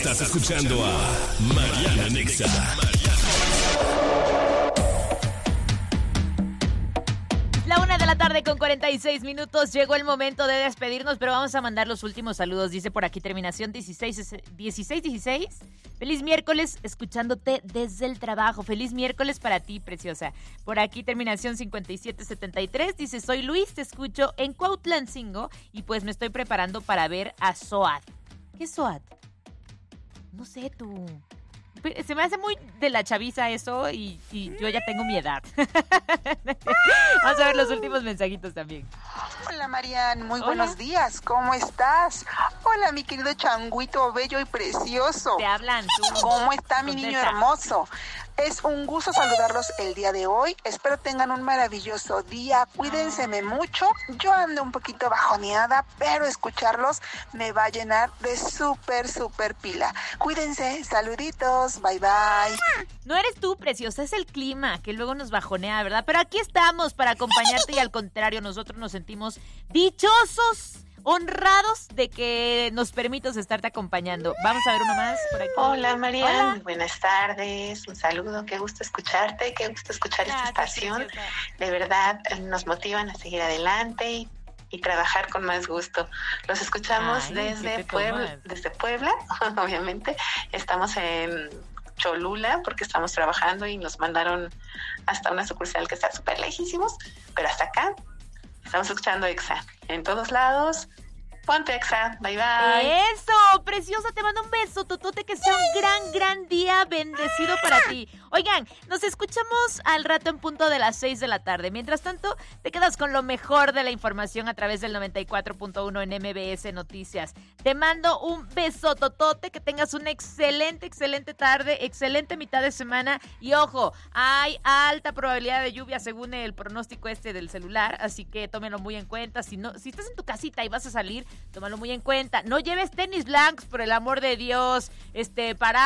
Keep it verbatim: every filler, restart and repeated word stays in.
Estás escuchando a Mariana Nexa. La una de la tarde con cuarenta y seis minutos. Llegó el momento de despedirnos, pero vamos a mandar los últimos saludos. Dice por aquí terminación dieciséis dieciséis. Feliz miércoles, escuchándote desde el trabajo. Feliz miércoles para ti, preciosa. Por aquí terminación cincuenta y siete setenta y tres. Dice, soy Luis, te escucho en Cuautlancingo y pues me estoy preparando para ver a SOAT. ¿Qué es SOAT? No sé tú. Se me hace muy de la chaviza eso y, y yo ya tengo mi edad. Vamos a ver los últimos mensajitos también. Hola Marian, muy Hola. Buenos días, ¿cómo estás? Hola mi querido changuito bello y precioso. Te hablan tú. ¿Cómo está mi niño Contesta. hermoso? Es un gusto saludarlos el día de hoy. Espero tengan un maravilloso día. Cuídense mucho. Yo ando un poquito bajoneada, pero escucharlos me va a llenar de súper, súper pila. Cuídense. Saluditos. Bye, bye. No eres tú, preciosa, es el clima que luego nos bajonea, ¿verdad? Pero aquí estamos para acompañarte y al contrario, nosotros nos sentimos dichosos, honrados de que nos permitas estarte acompañando. Vamos a ver uno más por aquí. Hola Mariana, Hola. buenas tardes, un saludo, qué gusto escucharte, qué gusto escuchar esta Gracias, estación, preciosa. de verdad eh, nos motivan a seguir adelante y, y trabajar con más gusto. Los escuchamos Ay, desde ¿qué te Puebla, tomas? desde Puebla, obviamente, estamos en Cholula porque estamos trabajando y nos mandaron hasta una sucursal que está súper lejísimos, pero hasta acá estamos escuchando Exa en todos lados. Ponte Exa, bye bye. Eso, preciosa, te mando un beso, totote, que sea un gran, gran día bendecido para ti. Oigan, nos escuchamos al rato en punto de las seis de la tarde. Mientras tanto, te quedas con lo mejor de la información a través del noventa y cuatro punto uno en M B S Noticias. Te mando un beso, totote, que tengas una excelente, excelente tarde, excelente mitad de semana. Y ojo, hay alta probabilidad de lluvia según el pronóstico este del celular, así que tómenlo muy en cuenta. Si no, si estás en tu casita y vas a salir, tómalo muy en cuenta. No lleves tenis blancos, por el amor de Dios, este, para